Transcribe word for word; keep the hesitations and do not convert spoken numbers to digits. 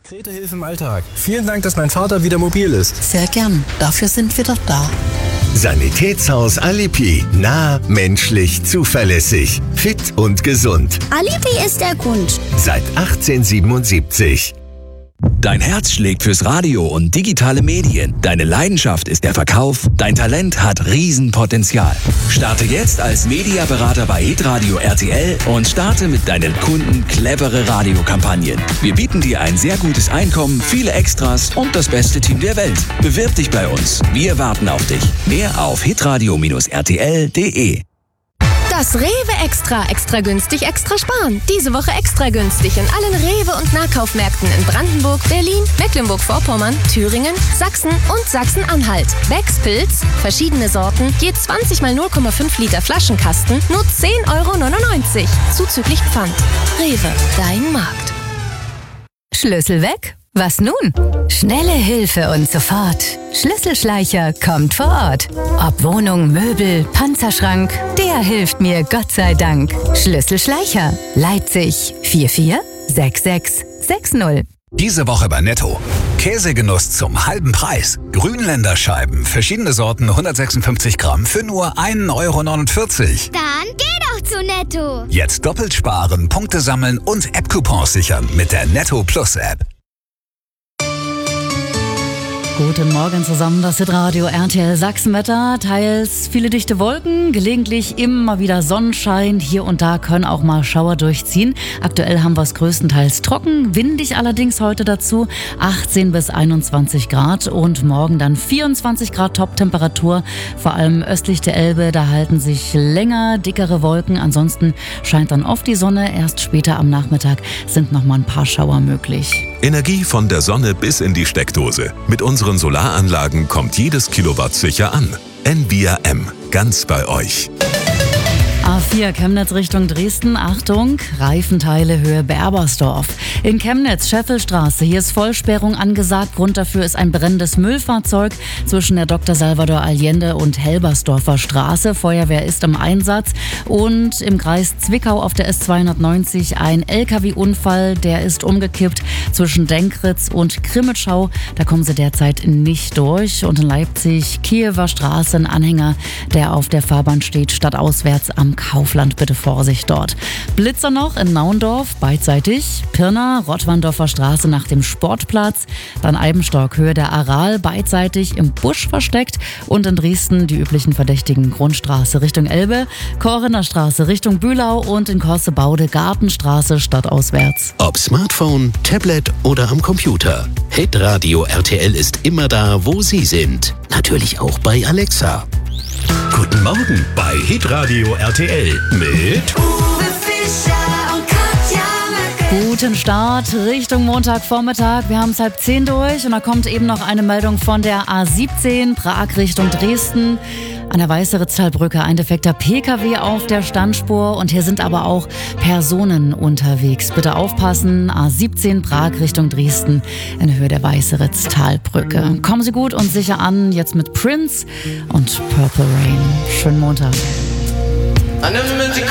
Diskrete Hilfe im Alltag. Vielen Dank, dass mein Vater wieder mobil ist. Sehr gern. Dafür sind wir doch da. Sanitätshaus Alipi. Nah, menschlich, zuverlässig, fit und gesund. Alipi ist der Grund. Seit achtzehnhundertsiebenundsiebzig. Dein Herz schlägt fürs Radio und digitale Medien. Deine Leidenschaft ist der Verkauf. Dein Talent hat Riesenpotenzial. Starte jetzt als Mediaberater bei Hitradio R T L und starte mit deinen Kunden clevere Radiokampagnen. Wir bieten dir ein sehr gutes Einkommen, viele Extras und das beste Team der Welt. Bewirb dich bei uns. Wir warten auf dich. Mehr auf hitradio Bindestrich r t l punkt d e. Das Rewe Extra. Extra günstig, extra sparen. Diese Woche extra günstig in allen Rewe- und Nahkaufmärkten in Brandenburg, Berlin, Mecklenburg-Vorpommern, Thüringen, Sachsen und Sachsen-Anhalt. Becks Pilz, verschiedene Sorten, je zwanzig mal null Komma fünf Liter Flaschenkasten, nur zehn Euro neunundneunzig. Zuzüglich Pfand. Rewe, dein Markt. Schlüssel weg? Was nun? Schnelle Hilfe und sofort. Schlüsselschleicher kommt vor Ort. Ob Wohnung, Möbel, Panzerschrank, der hilft mir Gott sei Dank. Schlüsselschleicher, Leipzig vier vier sechs sechs sechs null. Diese Woche bei Netto. Käsegenuss zum halben Preis. Grünländerscheiben, verschiedene Sorten, hundertsechsundfünfzig Gramm für nur ein Euro neunundvierzig. Dann geh doch zu Netto. Jetzt doppelt sparen, Punkte sammeln und App-Coupons sichern mit der Netto Plus App. Guten Morgen zusammen, das Hitradio R T L Sachsenwetter. Teils viele dichte Wolken, gelegentlich immer wieder Sonnenschein. Hier und da können auch mal Schauer durchziehen. Aktuell haben wir es größtenteils trocken, windig allerdings heute dazu. achtzehn bis einundzwanzig Grad und morgen dann vierundzwanzig Grad Top-Temperatur. Vor allem östlich der Elbe, da halten sich länger dickere Wolken. Ansonsten scheint dann oft die Sonne. Erst später am Nachmittag sind noch mal ein paar Schauer möglich. Energie von der Sonne bis in die Steckdose. Mit unseren Solaranlagen kommt jedes Kilowatt sicher an. Envia M, ganz bei euch. A vier Chemnitz Richtung Dresden, Achtung, Reifenteile Höhe Berbersdorf. In Chemnitz, Scheffelstraße, hier ist Vollsperrung angesagt. Grund dafür ist ein brennendes Müllfahrzeug zwischen der Doktor Salvador Allende und Helbersdorfer Straße. Feuerwehr ist im Einsatz. Und im Kreis Zwickau auf der S zweihundertneunzig ein L K W-Unfall, der ist umgekippt zwischen Denkritz und Krimmitschau. Da kommen sie derzeit nicht durch. Und in Leipzig, Kiewer Straße, ein Anhänger, der auf der Fahrbahn steht, stadtauswärts am Kaufland, bitte Vorsicht dort. Blitzer noch in Naundorf, beidseitig. Pirna, Rottwandorfer Straße nach dem Sportplatz. Dann Eibenstock, Höhe der Aral, beidseitig im Busch versteckt. Und in Dresden die üblichen Verdächtigen, Grundstraße Richtung Elbe, Korinner Straße Richtung Bühlau und in Korsebaude Gartenstraße stadtauswärts. Ob Smartphone, Tablet oder am Computer. Hitradio R T L ist immer da, wo Sie sind. Natürlich auch bei Alexa. Guten Morgen bei Hitradio R T L mit Uwe Fischer und Katja Möcke. Guten Start Richtung Montagvormittag. Wir haben es halb zehn durch und da kommt eben noch eine Meldung von der A siebzehn, Prag Richtung Dresden. An der Weißeritztalbrücke ein defekter P K W auf der Standspur und hier sind aber auch Personen unterwegs. Bitte aufpassen, A siebzehn Prag Richtung Dresden in Höhe der Weißeritztalbrücke. Kommen Sie gut und sicher an, jetzt mit Prince und Purple Rain. Schönen Montag.